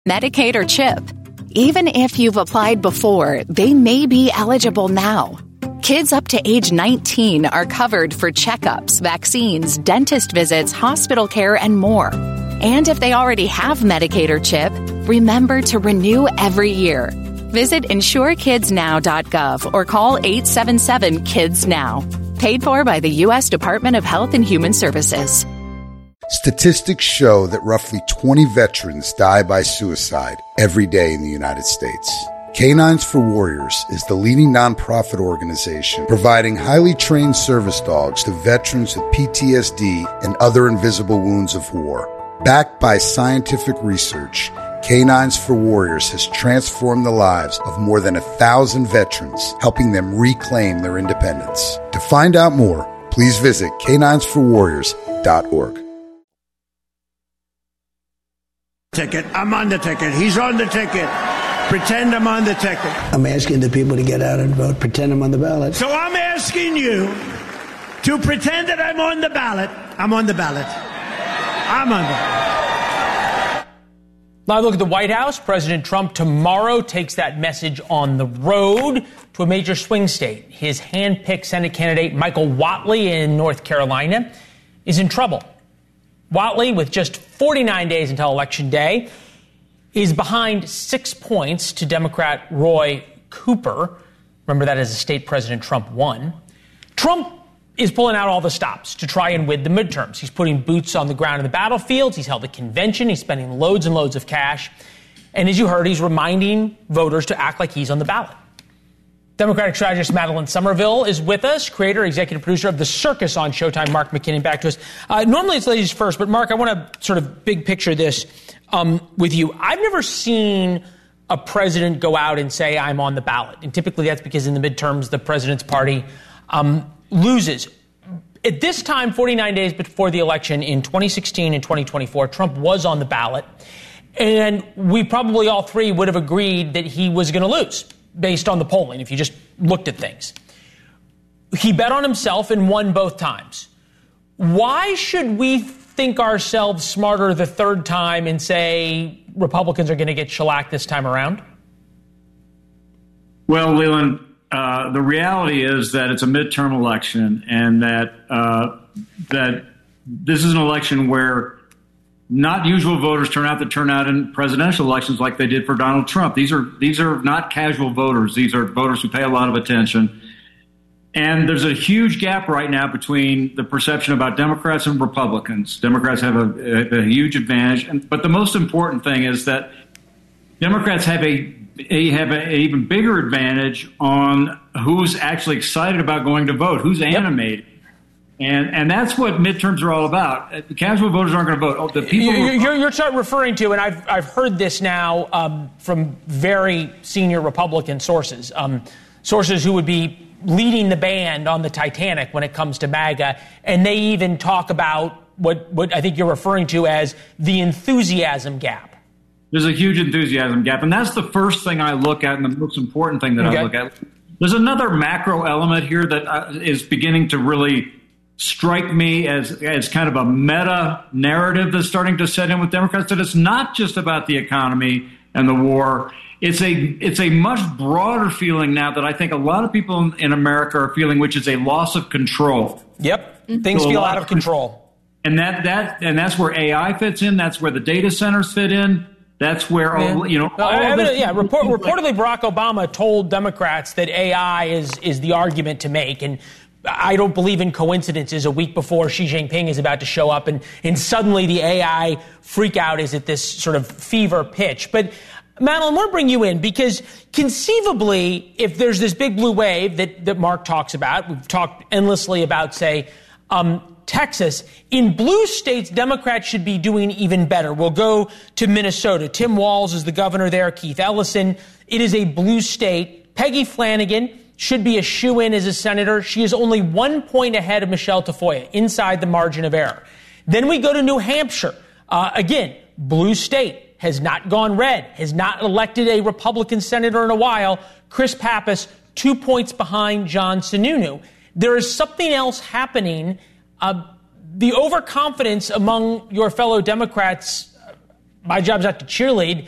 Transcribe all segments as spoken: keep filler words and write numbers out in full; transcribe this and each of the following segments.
Medicaid or CHIP. Even if you've applied before, they may be eligible now. Kids up to age nineteen are covered for checkups, vaccines, dentist visits, hospital care, and more. And if they already have Medicaid or CHIP, remember to renew every year. Visit insure kids now dot gov or call eight seven seven kids now. Paid for by the U S Department of Health and Human Services. Statistics show that roughly twenty veterans die by suicide every day in the United States. Canines for Warriors is the leading nonprofit organization providing highly trained service dogs to veterans with P T S D and other invisible wounds of war. Backed by scientific research, Canines for Warriors has transformed the lives of more than a thousand veterans, helping them reclaim their independence. To find out more, please visit canines for warriors dot org. Ticket. I'm on the ticket. He's on the ticket. Pretend I'm on the ticket. I'm asking the people to get out and vote. Pretend I'm on the ballot. So I'm asking you to pretend that I'm on the ballot. I'm on the ballot. I'm on the ballot. Live look at the White House. President Trump tomorrow takes that message on the road to a major swing state. His hand-picked Senate candidate, Michael Whatley in North Carolina, is in trouble. Whatley, with just forty-nine days until Election Day, is behind six points to Democrat Roy Cooper. Remember that as a state President Trump won. Trump is pulling out all the stops to try and win the midterms. He's putting boots on the ground in the battlefields. He's held a convention. He's spending loads and loads of cash. And as you heard, he's reminding voters to act like he's on the ballot. Democratic strategist Madeline Somerville is with us, creator, executive producer of The Circus on Showtime. Mark McKinnon back to us. Uh, normally it's ladies first, but Mark, I want to sort of big picture this um, with you. I've never seen a president go out and say, I'm on the ballot. And typically that's because in the midterms, the president's party um, loses. At this time, forty-nine days before the election in twenty sixteen and twenty twenty-four, Trump was on the ballot. And we probably all three would have agreed that he was going to lose, based on the polling, if you just looked at things. He bet on himself and won both times. Why should we think ourselves smarter the third time and say Republicans are going to get shellacked this time around? Well, Leland, uh, the reality is that it's a midterm election and that uh, that this is an election where not usual voters turn out that turn out in presidential elections like they did for Donald Trump. These are these are not casual voters. These are voters who pay a lot of attention. And there's a huge gap right now between the perception about Democrats and Republicans. Democrats have a, a, a huge advantage. And, but the most important thing is that Democrats have a, a have an even bigger advantage on who's actually excited about going to vote, who's animated. Yep. And and that's what midterms are all about. The casual voters aren't going to vote. Oh, the people you're, you're, you're referring to, and I've I've heard this now um, from very senior Republican sources, um, sources who would be leading the band on the Titanic when it comes to MAGA, and they even talk about what what I think you're referring to as the enthusiasm gap. There's a huge enthusiasm gap, and that's the first thing I look at, and the most important thing that okay. I look at. There's another macro element here that uh, is beginning to really strike me as as kind of a meta narrative that's starting to set in with Democrats, that it's not just about the economy and the war. It's a it's a much broader feeling now that I think a lot of people in, in America are feeling, which is a loss of control. Yep, things so feel out of control. And that that and that's where A I fits in. That's where the data centers fit in. That's where all, you know. All uh, this, yeah, report, reportedly Barack Obama told Democrats that A I is is the argument to make, and I don't believe in coincidences. A week before Xi Jinping is about to show up, and, and suddenly the A I freak out is at this sort of fever pitch. But Madeline, I want to bring you in because conceivably, if there's this big blue wave that, that Mark talks about, we've talked endlessly about, say, um, Texas, in blue states, Democrats should be doing even better. We'll go to Minnesota. Tim Walz is the governor there, Keith Ellison. It is a blue state. Peggy Flanagan should be a shoo-in as a senator. She is only one point ahead of Michelle Tafoya, inside the margin of error. Then we go to New Hampshire. Uh, again, blue state, has not gone red, has not elected a Republican senator in a while. Chris Pappas, two points behind John Sununu. There is something else happening. Uh, the overconfidence among your fellow Democrats, uh, my job's not to cheerlead,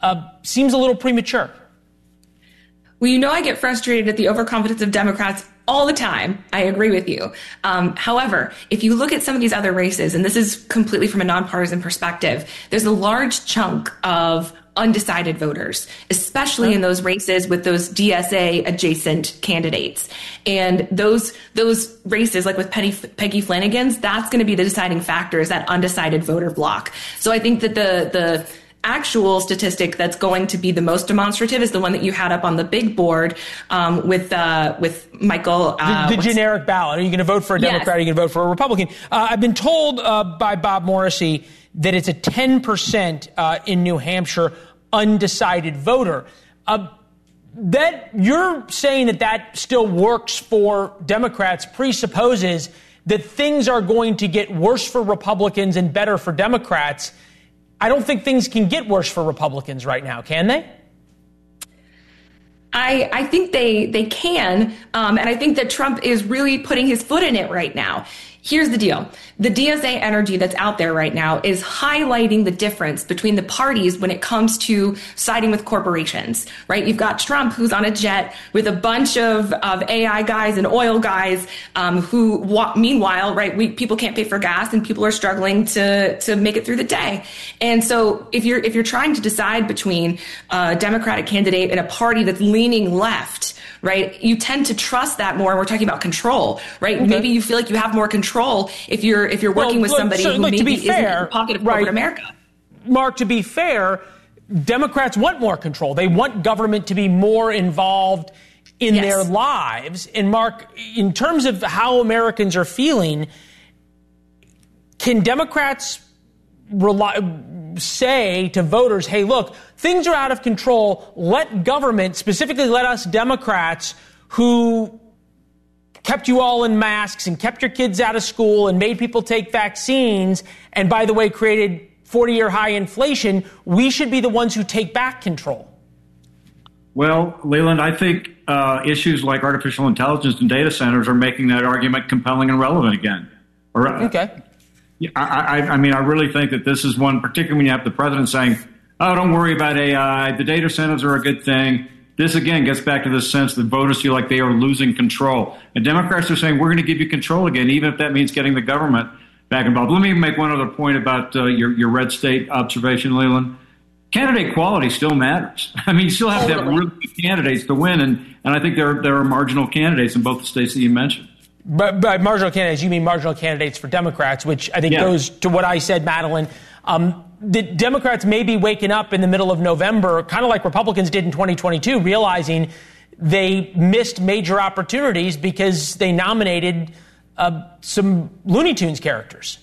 uh, seems a little premature. Well, you know, I get frustrated at the overconfidence of Democrats all the time. I agree with you. Um, however, if you look at some of these other races, and this is completely from a nonpartisan perspective, there's a large chunk of undecided voters, especially in those races with those D S A adjacent candidates. And those those races, like with Peggy, Peggy Flanagan's, that's going to be the deciding factor, is that undecided voter block. So I think that the the actual statistic that's going to be the most demonstrative is the one that you had up on the big board um, with uh, with Michael. Uh, the the generic ballot. Are you going to vote for a Democrat? Yes. Are you going to vote for a Republican? Uh, I've been told uh, by Bob Morrissey that it's a ten percent uh, in New Hampshire undecided voter. Uh, that you're saying that that still works for Democrats presupposes that things are going to get worse for Republicans and better for Democrats. I don't think things can get worse for Republicans right now, can they? I, I think they they can, um, and I think that Trump is really putting his foot in it right now. Here's the deal. The D S A energy that's out there right now is highlighting the difference between the parties when it comes to siding with corporations, right? You've got Trump, who's on a jet with a bunch of, of A I guys and oil guys um, who, wa- meanwhile, right, we, people can't pay for gas and people are struggling to, to make it through the day. And so if you're, if you're trying to decide between a Democratic candidate and a party that's leaning left, right, you tend to trust that more. We're talking about control, right? Okay. Maybe you feel like you have more control if you're if you're working well, with somebody so, who like, maybe isn't fair, in the pocket of corporate right, America. Mark, to be fair, Democrats want more control. They want government to be more involved in yes. their lives. And Mark, in terms of how Americans are feeling, can Democrats rely, say to voters, hey, look, things are out of control. Let government, specifically let us Democrats who kept you all in masks and kept your kids out of school and made people take vaccines and, by the way, created forty-year high inflation, we should be the ones who take back control. Well, Leland, I think uh, issues like artificial intelligence and data centers are making that argument compelling and relevant again. Or, uh, okay. I, I, I mean, I really think that this is one, particularly when you have the president saying, oh, don't worry about A I. The data centers are a good thing. This, again, gets back to the sense that voters feel like they are losing control. And Democrats are saying, we're going to give you control again, even if that means getting the government back involved. Let me make one other point about uh, your, your red state observation, Leland. Candidate quality still matters. I mean, you still have to have really good candidates to win, and, and I think there, there are marginal candidates in both the states that you mentioned. But by marginal candidates, you mean marginal candidates for Democrats, which I think yeah. goes to what I said, Madeline. Um, the Democrats may be waking up in the middle of November, kind of like Republicans did in twenty twenty-two, realizing they missed major opportunities because they nominated uh, some Looney Tunes characters.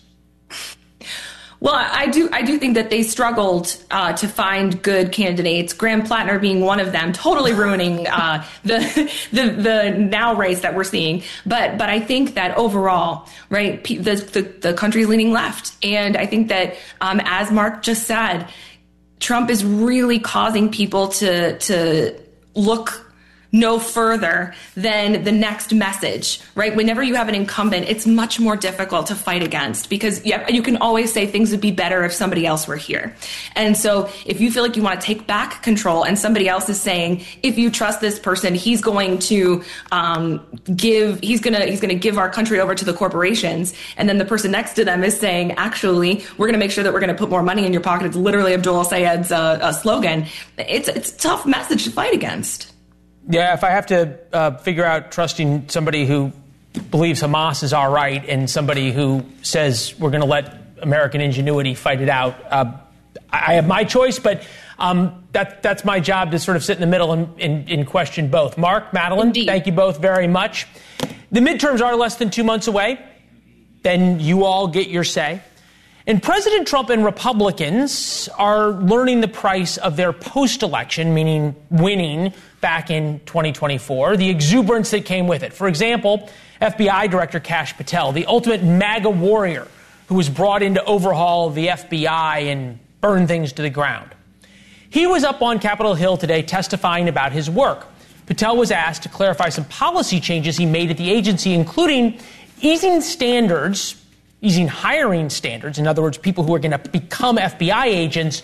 Well, I do I do think that they struggled uh, to find good candidates, Graham Plattner being one of them, totally ruining uh, the, the the now race that we're seeing. But but I think that overall, right, the the, the country's leaning left. And I think that, um, as Mark just said, Trump is really causing people to to look no further than the next message, right? Whenever you have an incumbent, it's much more difficult to fight against because yeah, you can always say things would be better if somebody else were here. And so if you feel like you want to take back control and somebody else is saying, if you trust this person, he's going to um, give, he's going to, he's going to give our country over to the corporations. And then the person next to them is saying, actually, we're going to make sure that we're going to put more money in your pocket. It's literally Abdul El-Sayed's uh, uh, slogan. It's, it's a tough message to fight against. Yeah, if I have to uh, figure out trusting somebody who believes Hamas is all right and somebody who says we're going to let American ingenuity fight it out, uh, I have my choice, but um, that that's my job to sort of sit in the middle and, and, and question both. Mark, Madeline, Indeed. Thank you both very much. The midterms are less than two months away. Then you all get your say. And President Trump and Republicans are learning the price of their post-election, meaning winning back in twenty twenty-four, the exuberance that came with it. For example, F B I Director Kash Patel, the ultimate MAGA warrior who was brought in to overhaul the F B I and burn things to the ground. He was up on Capitol Hill today testifying about his work. Patel was asked to clarify some policy changes he made at the agency, including easing standards, easing hiring standards, in other words, people who are going to become F B I agents,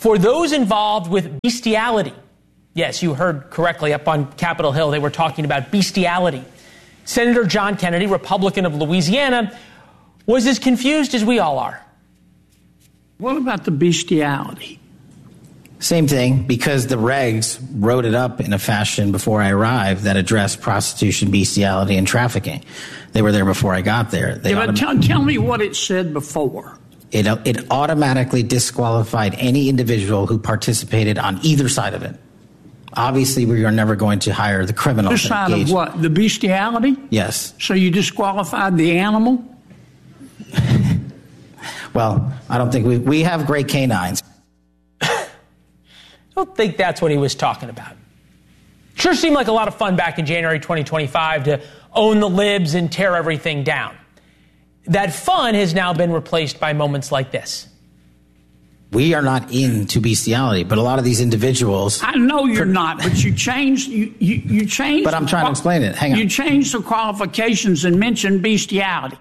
for those involved with bestiality. Yes, you heard correctly. Up on Capitol Hill, they were talking about bestiality. Senator John Kennedy, Republican of Louisiana, was as confused as we all are. What about the bestiality? Same thing, because the regs wrote it up in a fashion before I arrived that addressed prostitution, bestiality, and trafficking. They were there before I got there. They yeah, but tell, tell me what it said before. It, it automatically disqualified any individual who participated on either side of it. Obviously, we are never going to hire the criminal. This side of what? The bestiality? Yes. So you disqualified the animal? Well, I don't think we we have great canines. I don't think that's what he was talking about. Sure seemed like a lot of fun back in January twenty twenty-five to own the libs and tear everything down. That fun has now been replaced by moments like this. We are not into bestiality, but a lot of these individuals... I know you're not, but you changed... You, you, you changed... But I'm trying to explain it. Hang on. You changed the qualifications and mentioned bestiality.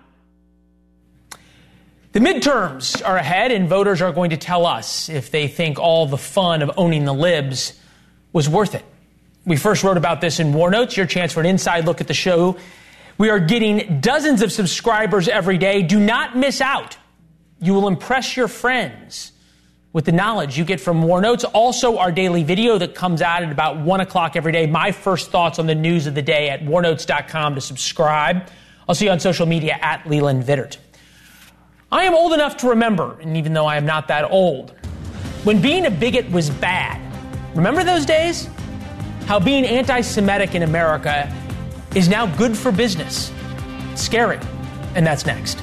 The midterms are ahead, and voters are going to tell us if they think all the fun of owning the libs was worth it. We first wrote about this in War Notes, your chance for an inside look at the show. We are getting dozens of subscribers every day. Do not miss out. You will impress your friends with the knowledge you get from War Notes. Also, our daily video that comes out at about one o'clock every day. My first thoughts on the news of the day at war notes dot com to subscribe. I'll see you on social media at Leland Vittert. I am old enough to remember, and even though I am not that old, when being a bigot was bad. Remember those days? How being anti-Semitic in America is now good for business. Scary. And that's next.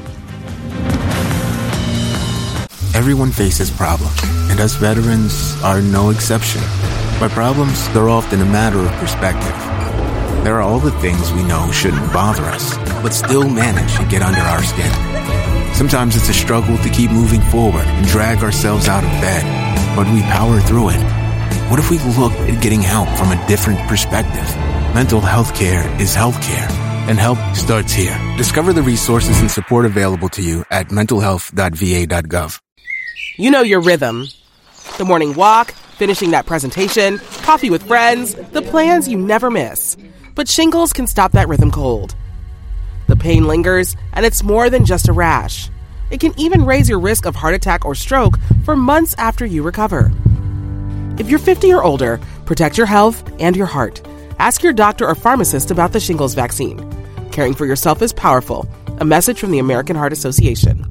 Everyone faces problems, and us veterans are no exception. But problems, they're often a matter of perspective. There are all the things we know shouldn't bother us, but still manage to get under our skin. Sometimes it's a struggle to keep moving forward and drag ourselves out of bed, but we power through it. What if we looked at getting help from a different perspective? Mental health care is health care, and help starts here. Discover the resources and support available to you at mental health dot v a dot gov. You know your rhythm. The morning walk, finishing that presentation, coffee with friends, the plans you never miss. But shingles can stop that rhythm cold. The pain lingers, and it's more than just a rash. It can even raise your risk of heart attack or stroke for months after you recover. If you're fifty or older, protect your health and your heart. Ask your doctor or pharmacist about the shingles vaccine. Caring for yourself is powerful. A message from the American Heart Association.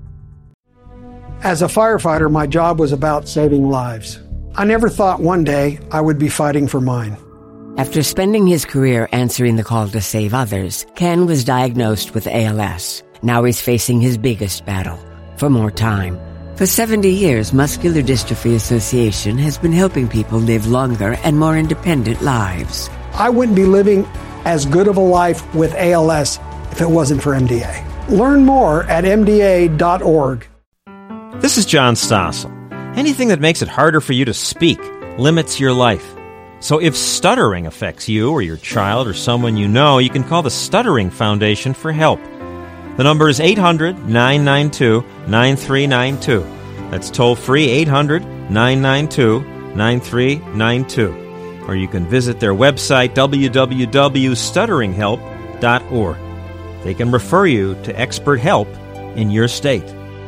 As a firefighter, my job was about saving lives. I never thought one day I would be fighting for mine. After spending his career answering the call to save others, Ken was diagnosed with A L S. Now he's facing his biggest battle, for more time. For seventy years, Muscular Dystrophy Association has been helping people live longer and more independent lives. I wouldn't be living as good of a life with A L S if it wasn't for M D A. Learn more at m d a dot org. This is John Stossel. Anything that makes it harder for you to speak limits your life. So if stuttering affects you or your child or someone you know, you can call the Stuttering Foundation for help. The number is eight hundred, nine nine two, nine three nine two. That's toll-free eight hundred, nine nine two, nine three nine two. Or you can visit their website, w w w dot stuttering help dot org. They can refer you to expert help in your state.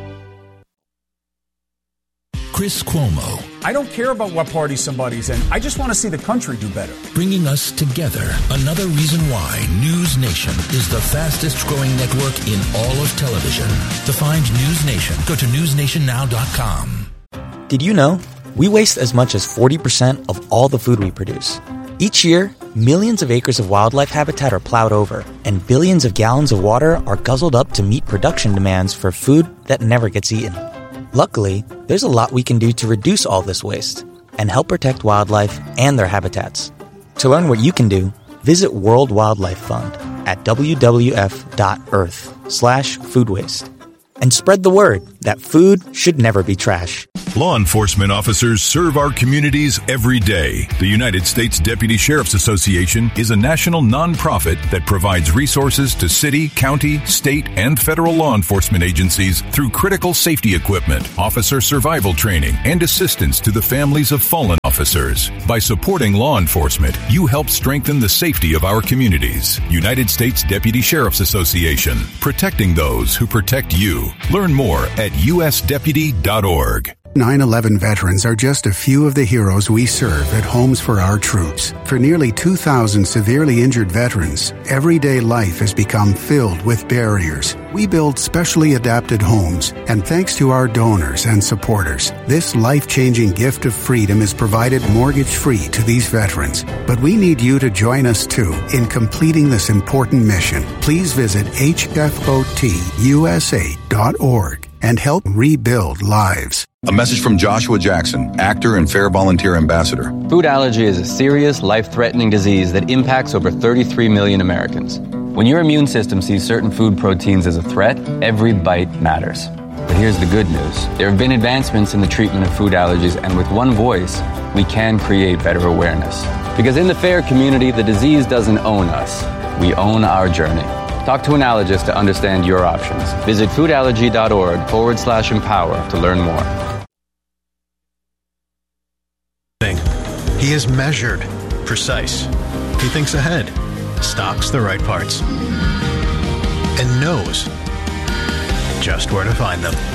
Chris Cuomo. I don't care about what party somebody's in. I just want to see the country do better. Bringing us together. Another reason why News Nation is the fastest growing network in all of television. To find News Nation, go to news nation now dot com. Did you know we waste as much as forty percent of all the food we produce? Each year, millions of acres of wildlife habitat are plowed over, and billions of gallons of water are guzzled up to meet production demands for food that never gets eaten. Luckily, there's a lot we can do to reduce all this waste and help protect wildlife and their habitats. To learn what you can do, visit World Wildlife Fund at w w f dot earth slash food waste. and spread the word that food should never be trash. Law enforcement officers serve our communities every day. The United States Deputy Sheriff's Association is a national nonprofit that provides resources to city, county, state, and federal law enforcement agencies through critical safety equipment, officer survival training, and assistance to the families of fallen officers. By supporting law enforcement, you help strengthen the safety of our communities. United States Deputy Sheriff's Association, protecting those who protect you. Learn more at u s deputy dot org. nine eleven veterans are just a few of the heroes we serve at Homes for Our Troops. For nearly two thousand severely injured veterans, everyday life has become filled with barriers. We build specially adapted homes, and thanks to our donors and supporters, this life-changing gift of freedom is provided mortgage-free to these veterans. But we need you to join us, too, in completing this important mission. Please visit h f o t u s a dot org and help rebuild lives. A message from Joshua Jackson, actor and Fair Volunteer Ambassador. Food allergy is a serious, life-threatening disease that impacts over thirty-three million Americans. When your immune system sees certain food proteins as a threat, every bite matters. But here's the good news. There have been advancements in the treatment of food allergies, and with one voice, we can create better awareness. Because in the FAIR community, the disease doesn't own us. We own our journey. Talk to an allergist to understand your options. Visit foodallergy.org forward slash empower to learn more. He is measured, precise. He thinks ahead, stocks the right parts, and knows just where to find them.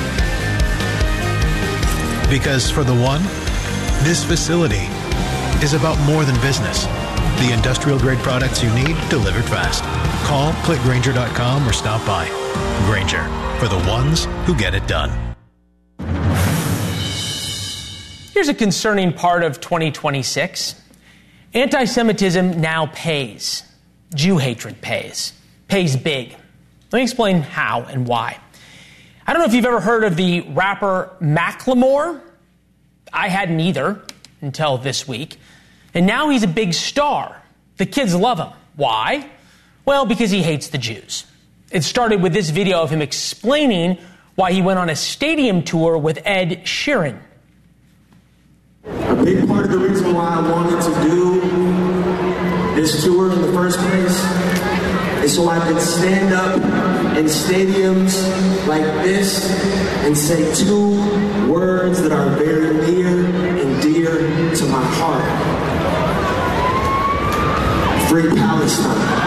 Because for the one, this facility is about more than business. The industrial-grade products you need delivered fast. Call, click Grainger dot com, or stop by. Grainger, for the ones who get it done. Here's a concerning part of twenty twenty-six. Anti-Semitism now pays. Jew hatred pays. Pays big. Let me explain how and why. I don't know if you've ever heard of the rapper Macklemore. I hadn't either until this week. And now he's a big star. The kids love him. Why? Well, because he hates the Jews. It started with this video of him explaining why he went on a stadium tour with Ed Sheeran. A big part of the reason why I wanted to do this tour in the first place is so I could stand up in stadiums like this and say two words that are very near and dear to my heart. Free Palestine.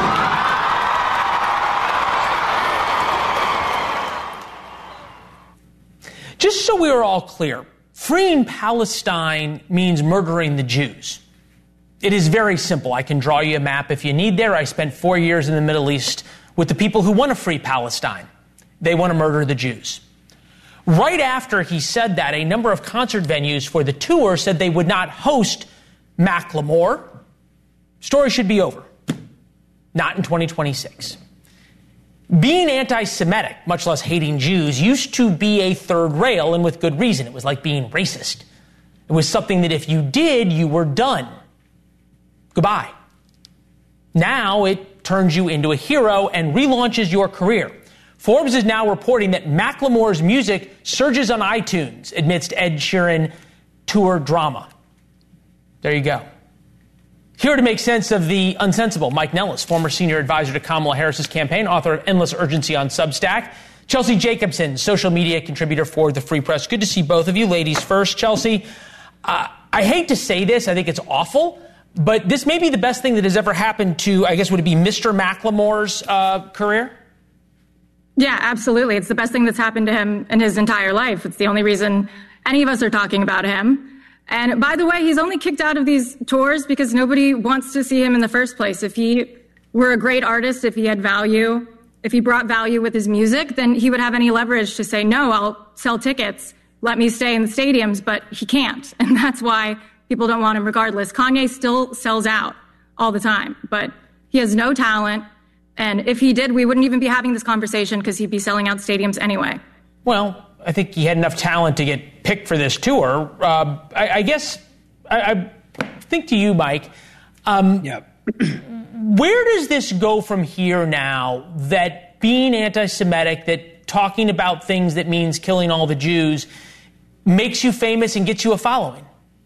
Just so we are all clear, freeing Palestine means murdering the Jews. It is very simple. I can draw you a map if you need there. I spent four years in the Middle East with the people who want to free Palestine. They want to murder the Jews. Right after he said that, a number of concert venues for the tour said they would not host Macklemore. Story should be over. Not in twenty twenty-six. Being anti-Semitic, much less hating Jews, used to be a third rail, and with good reason. It was like being racist. It was something that if you did, you were done. Goodbye. Now it turns you into a hero and relaunches your career. Forbes is now reporting that Macklemore's music surges on iTunes amidst Ed Sheeran tour drama. There you go. Here to make sense of the unsensible, Mike Nellis, former senior advisor to Kamala Harris's campaign, author of Endless Urgency on Substack. Chelsea Jacobson, social media contributor for The Free Press. Good to see both of you. Ladies first. Chelsea, uh, I hate to say this. I think it's awful. But this may be the best thing that has ever happened to, I guess, would it be Mister Macklemore's uh, career? Yeah, absolutely. It's the best thing that's happened to him in his entire life. It's the only reason any of us are talking about him. And by the way, he's only kicked out of these tours because nobody wants to see him in the first place. If he were a great artist, if he had value, if he brought value with his music, then he would have any leverage to say, no, I'll sell tickets, let me stay in the stadiums, but he can't. And that's why people don't want him regardless. Kanye still sells out all the time, but he has no talent. And if he did, we wouldn't even be having this conversation because he'd be selling out stadiums anyway. Well, I think he had enough talent to get picked for this tour. Uh, I, I guess I, I think to you, Mike, um, yeah. where does this go from here now that being anti-Semitic, that talking about things that means killing all the Jews makes you famous and gets you a following?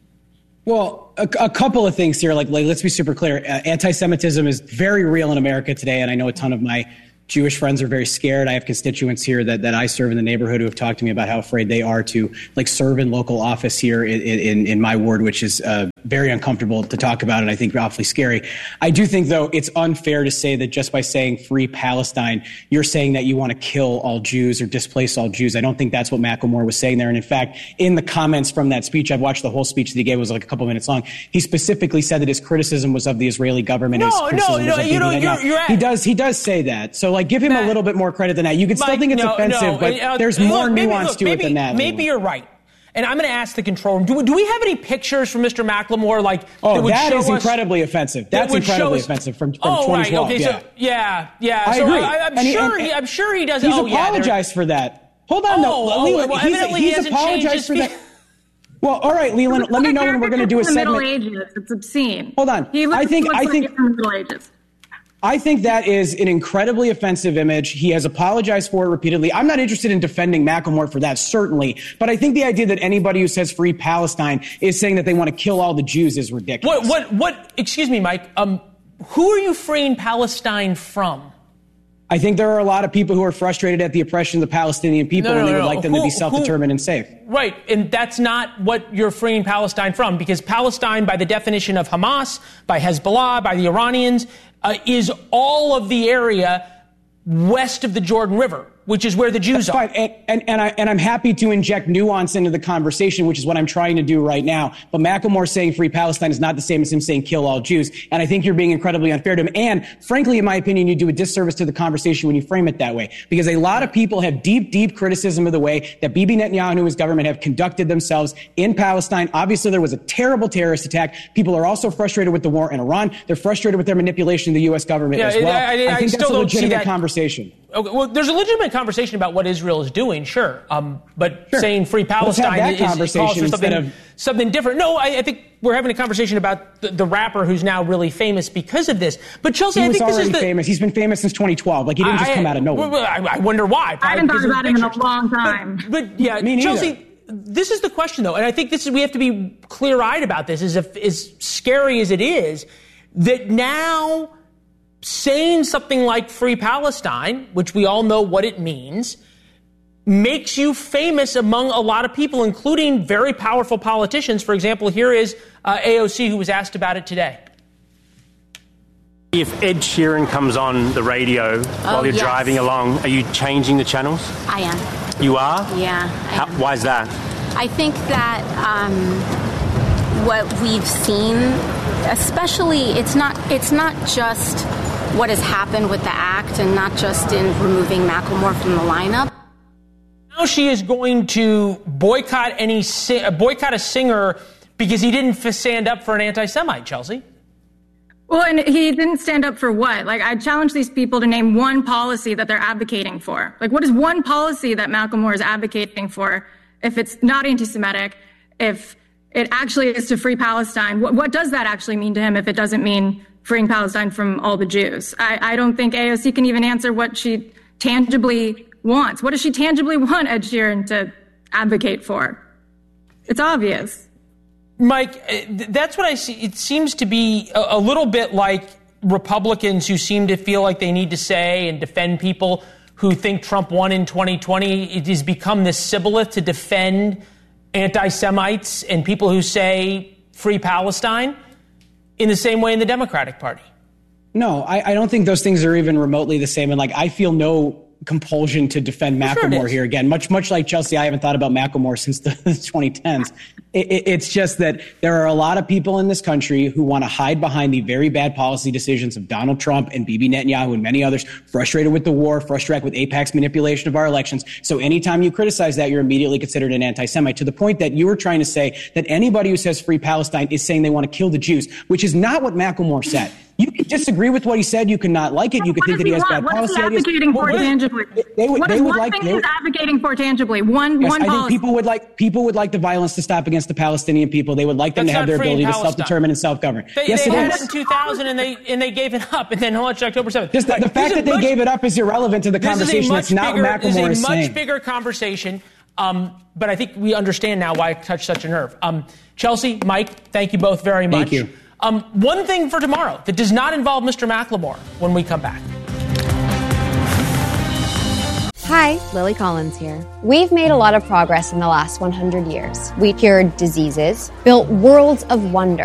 Well, a, a couple of things here. Like, like, let's be super clear. Uh, anti-Semitism is very real in America today, and I know a ton of my Jewish friends are very scared. I have constituents here that, that I serve in the neighborhood who have talked to me about how afraid they are to like serve in local office here in, in, in my ward, which is uh, very uncomfortable to talk about and I think awfully scary. I do think, though, it's unfair to say that just by saying free Palestine, you're saying that you want to kill all Jews or displace all Jews. I don't think that's what Macklemore was saying there. And in fact, in the comments from that speech, I've watched the whole speech that he gave, it was like a couple minutes long. He specifically said that his criticism was of the Israeli government. No, his no, no, you know, you're, you're at- he does, he does say that. So like, give him Matt, a little bit more credit than that. You can still Mike, think it's no, offensive, no, but uh, there's look, more maybe, nuance look, to maybe, it than that. Maybe you're right. And I'm going to ask the control room, do, do we have any pictures from Mister Macklemore? Like, oh, that, would that show is us, incredibly offensive. That's that incredibly us, offensive from, from oh, twenty twelve. Right, okay, yeah. So, yeah, yeah. I so agree. I, I'm, and sure he, he, I'm sure he does. He's oh, apologized yeah, for that. Hold on, oh, though. Oh, Leland, well, he's, evidently he's he hasn't apologized for his that. Well, all right, Leland, let me know when we're going to do a segment. Middle Ages. It's obscene. Hold on. He looks, I think, looks I think, like from the Middle Ages. I think that is an incredibly offensive image. He has apologized for it repeatedly. I'm not interested in defending Macklemore for that, certainly. But I think the idea that anybody who says free Palestine is saying that they want to kill all the Jews is ridiculous. What, what, what, excuse me, Mike, um, who are you freeing Palestine from? I think there are a lot of people who are frustrated at the oppression of the Palestinian people, no, no, and they no, would no. like them who, to be self-determined who, and safe. Right, and that's not what you're freeing Palestine from, because Palestine, by the definition of Hamas, by Hezbollah, by the Iranians, uh, is all of the area west of the Jordan River, which is where the Jews That's are. Fine. And, and, and, I, and I'm happy to inject nuance into the conversation, which is what I'm trying to do right now. But Macklemore saying free Palestine is not the same as him saying kill all Jews. And I think you're being incredibly unfair to him. And frankly, in my opinion, you do a disservice to the conversation when you frame it that way. Because a lot of people have deep, deep criticism of the way that Bibi Netanyahu and his government have conducted themselves in Palestine. Obviously, there was a terrible terrorist attack. People are also frustrated with the war in Iran. They're frustrated with their manipulation of the U S government yeah, as well. I, I, I, I think I that's a legitimate that. conversation. Okay, well, there's a legitimate conversation about what Israel is doing, sure. Um, but sure. saying free Palestine Let's have that is, conversation is something, instead of something different. No, I, I think we're having a conversation about the, the rapper who's now really famous because of this. But Chelsea, he I was think this already is the, famous. He's been famous since twenty twelve. Like he didn't I, just come out of nowhere. Well, I, I wonder why. I haven't thought about him in a long time. But, but yeah, Me Chelsea, this is the question though, and I think this is we have to be clear-eyed about this. Is if, as scary as it is, that now saying something like free Palestine, which we all know what it means, makes you famous among a lot of people, including very powerful politicians. For example, here is uh, A O C, who was asked about it today. If Ed Sheeran comes on the radio oh, while you're yes. driving along, are you changing the channels? I am. You are? Yeah. How, why is that? I think that um, what we've seen, especially, it's not it's not just what has happened with the act and not just in removing Macklemore from the lineup. Now she is going to boycott any boycott a singer because he didn't stand up for an anti-Semite, Chelsea. Well, and he didn't stand up for what? Like, I challenge these people to name one policy that they're advocating for. Like, what is one policy that Macklemore is advocating for if it's not anti-Semitic, if it actually is to free Palestine? What, what does that actually mean to him if it doesn't mean freeing Palestine from all the Jews? I, I don't think A O C can even answer what she tangibly wants. What does she tangibly want Ed Sheeran to advocate for? It's obvious. Mike, that's what I see. It seems to be a, a little bit like Republicans who seem to feel like they need to say and defend people who think Trump won in twenty twenty. It has become this shibboleth to defend anti-Semites and people who say free Palestine in the same way in the Democratic Party. No, I, I don't think those things are even remotely the same. And like, I feel no compulsion to defend Macklemore sure here again. Much, much like Chelsea, I haven't thought about Macklemore since the twenty tens. It, it, it's just that there are a lot of people in this country who want to hide behind the very bad policy decisions of Donald Trump and Bibi Netanyahu and many others, frustrated with the war, frustrated with AIPAC's manipulation of our elections. So anytime you criticize that, you're immediately considered an anti-Semite, to the point that you were trying to say that anybody who says free Palestine is saying they want to kill the Jews, which is not what Macklemore said. You can disagree with what he said. You can not like it. You can What think does that he has want? bad What policy is he ideas. advocating for Well, tangibly? They would, What they is would one like. thing They he's would, advocating for tangibly? One, yes, one I think policy. people would like people would like the violence to stop against the Palestinian people. They would like them That's to have not their free in ability to Palestine. self-determine and self-govern. They, yes, they it had is. it in two thousand, and they and they gave it up, and then launched October seventh. Just the, the Right. fact This that is they much- gave it up is irrelevant to the This conversation. is a much It's not bigger, what is McLemore a is much saying. bigger conversation. Um, but I think we understand now why it touched such a nerve. Um, Chelsea, Mike, thank you both very much. Thank you. Um, one thing for tomorrow that does not involve Mister McLemore when we come back. Hi, Lily Collins here. We've made a lot of progress in the last one hundred years. We cured diseases, built worlds of wonder,